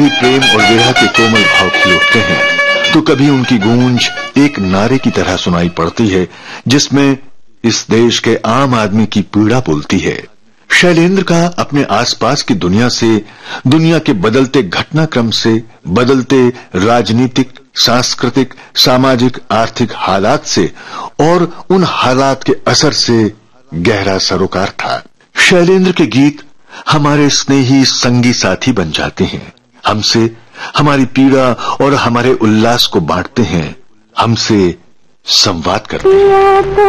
कभी प्रेम और विरह के कोमल भाव खिल उठते हैं, तो कभी उनकी गूंज एक नारे की तरह सुनाई पड़ती है, जिसमें इस देश के आम आदमी की पीड़ा बोलती है। शैलेंद्र का अपने आसपास की दुनिया से, दुनिया के बदलते घटनाक्रम से, बदलते राजनीतिक, सांस्कृतिक, सामाजिक, आर्थिक हालात से और उन हालात के असर से गहरा सरोकार था। शैलेंद्र के गीत हमारे स्नेही संगी साथी बन जाते हैं, हमसे हमारी पीड़ा और हमारे उल्लास को बांटते हैं, हमसे संवाद करते हैं।